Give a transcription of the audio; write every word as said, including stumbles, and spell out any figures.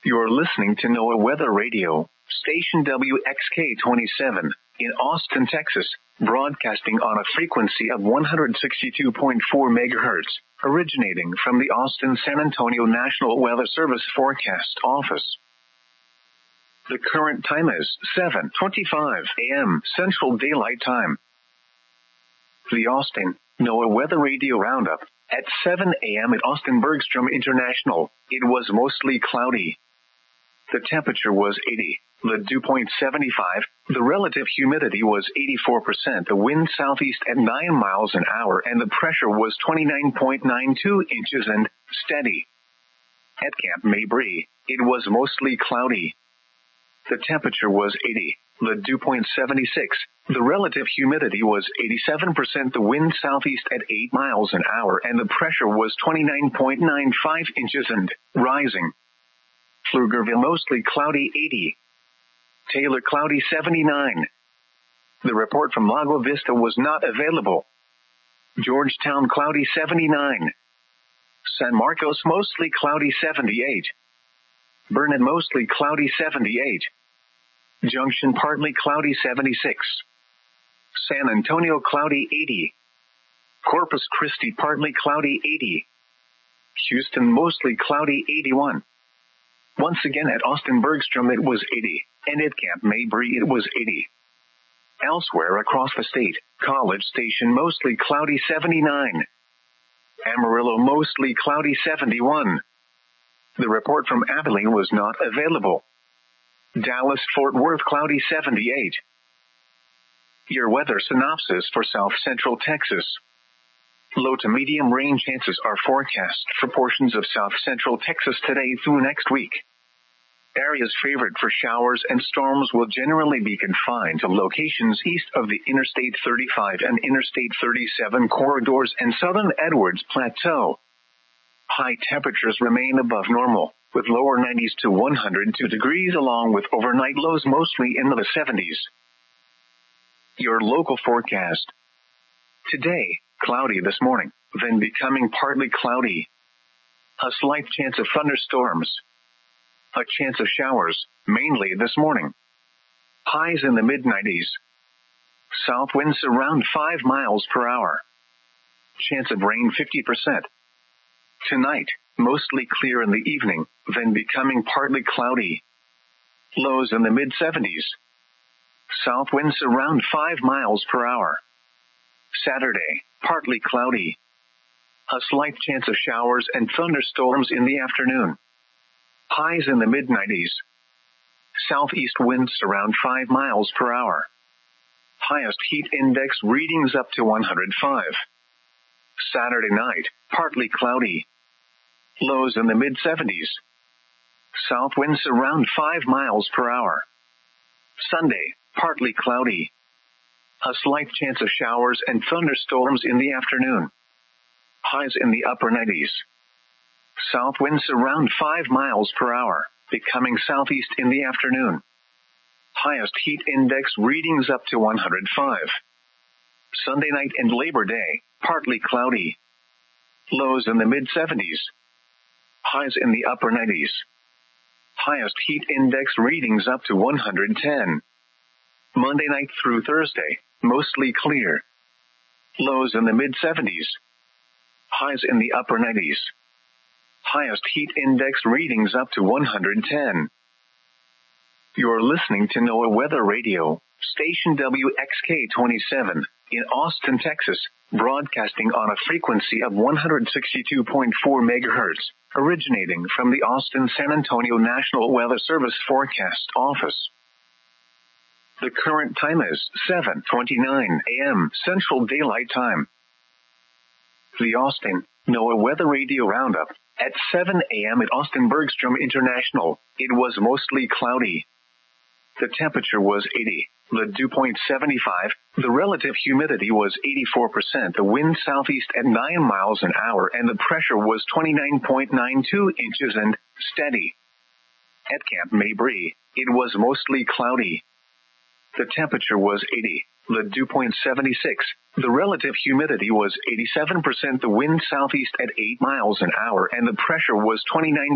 You're listening to NOAA Weather Radio, station W X K twenty-seven, in Austin, Texas, broadcasting on a frequency of one hundred sixty-two point four megahertz, originating from the Austin-San Antonio National Weather Service Forecast Office. The current time is seven twenty-five a.m. Central Daylight Time. The Austin NOAA Weather Radio Roundup. At seven a.m. at Austin Bergstrom International, it was mostly cloudy. The temperature was eighty. The dew point seventy-five. The relative humidity was eighty-four percent. The wind southeast at nine miles an hour, and the pressure was twenty-nine point nine two inches and steady. At Camp Mabry, it was mostly cloudy. The temperature was eighty. The dew point seventy-six. The relative humidity was eighty-seven percent. The wind southeast at eight miles an hour, and the pressure was twenty-nine point nine five inches and rising. Pflugerville mostly cloudy eighty. Taylor cloudy seventy-nine. The report from Lago Vista was not available. Georgetown cloudy seventy-nine. San Marcos mostly cloudy seventy-eight. Burnet mostly cloudy seventy-eight. Junction partly cloudy seventy-six. San Antonio cloudy eighty. Corpus Christi partly cloudy eighty. Houston mostly cloudy eighty-one. Once again at Austin Bergstrom it was eighty, and at Camp Mabry it was eighty. Elsewhere across the state, College Station mostly cloudy seventy-nine. Amarillo mostly cloudy seventy-one. The report from Abilene was not available. Dallas-Fort Worth cloudy seventy-eight. Your weather synopsis for South Central Texas. Low to medium rain chances are forecast for portions of South Central Texas today through next week. Areas favored for showers and storms will generally be confined to locations east of the Interstate thirty-five and Interstate thirty-seven corridors and southern Edwards Plateau. High temperatures remain above normal, with lower nineties to one hundred two degrees along with overnight lows mostly in the seventies. Your local forecast. Today, cloudy this morning, then becoming partly cloudy. A slight chance of thunderstorms. A chance of showers, mainly this morning. Highs in the mid nineties. South winds around five miles per hour. Chance of rain fifty percent. Tonight, mostly clear in the evening, then becoming partly cloudy. Lows in the mid seventies. South winds around five miles per hour. Saturday, partly cloudy. A slight chance of showers and thunderstorms in the afternoon. Highs in the mid nineties. Southeast winds around five miles per hour. Highest heat index readings up to one hundred five. Saturday night, partly cloudy. Lows in the mid seventies. South winds around five miles per hour. Sunday, partly cloudy. A slight chance of showers and thunderstorms in the afternoon. Highs in the upper nineties. South winds around five miles per hour, becoming southeast in the afternoon. Highest heat index readings up to one hundred five. Sunday night and Labor Day, partly cloudy. Lows in the mid seventies. Highs in the upper nineties. Highest heat index readings up to one hundred ten. Monday night through Thursday, mostly clear. Lows in the mid seventies. Highs in the upper nineties. Highest heat index readings up to one hundred ten. You're listening to NOAA Weather Radio, station W X K twenty-seven, in Austin, Texas, broadcasting on a frequency of one hundred sixty-two point four megahertz, originating from the Austin-San Antonio National Weather Service Forecast Office. The current time is seven twenty-nine a.m. Central Daylight Time. The Austin NOAA Weather Radio Roundup. At seven a.m. at Austin Bergstrom International, it was mostly cloudy. The temperature was eighty. The dew point seventy-five. The relative humidity was eighty-four percent. The wind southeast at nine miles an hour, and the pressure was twenty-nine point nine two inches and steady. At Camp Mabry, it was mostly cloudy. The temperature was eighty. The dew point seventy-six. The relative humidity was eighty-seven percent. The wind southeast at eight miles an hour, and the pressure was twenty-nine